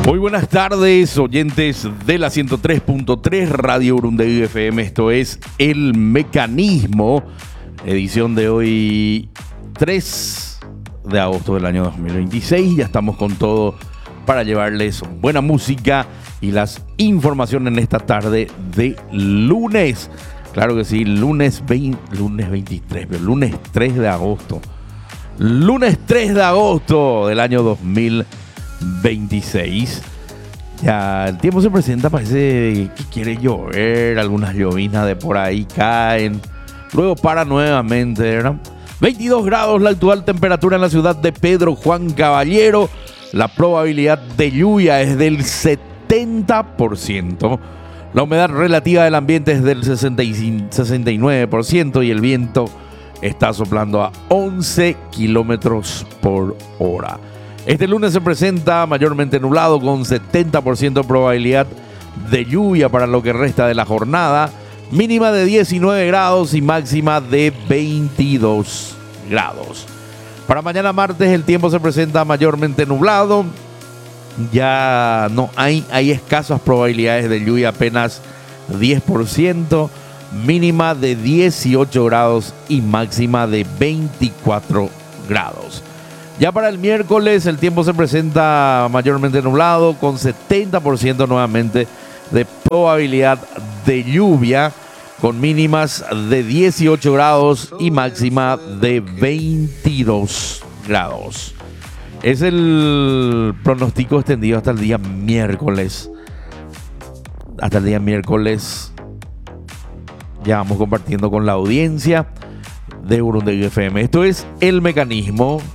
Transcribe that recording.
Muy buenas tardes, oyentes de la 103.3 Radio Urundegui FM. Esto es El Mecanismo, edición de hoy 3 de agosto del año 2026. Ya estamos con todo para llevarles buena música y las informaciones en esta tarde de lunes. Claro que sí, lunes 23, pero lunes 3 de agosto. Lunes 3 de agosto del año 2026. Ya el tiempo se presenta, parece que quiere llover, algunas llovinas de por ahí caen, luego para nuevamente, ¿verdad? 22 grados la actual temperatura en la ciudad de Pedro Juan Caballero. La probabilidad de lluvia es del 70%. La humedad relativa del ambiente es del 69% y el viento está soplando a 11 kilómetros por hora. Este lunes se presenta mayormente nublado con 70% de probabilidad de lluvia para lo que resta de la jornada. Mínima de 19 grados y máxima de 22 grados. Para mañana martes el tiempo se presenta mayormente nublado. Ya no hay escasas probabilidades de lluvia, apenas 10%. Mínima de 18 grados y máxima de 24 grados. Ya para el miércoles el tiempo se presenta mayormente nublado con 70% nuevamente de probabilidad de lluvia, con mínimas de 18 grados y máxima de 22 grados. Es el pronóstico extendido hasta el día miércoles. Hasta el día miércoles ya vamos compartiendo con la audiencia de Urundegui FM. Esto es El Mecanismo.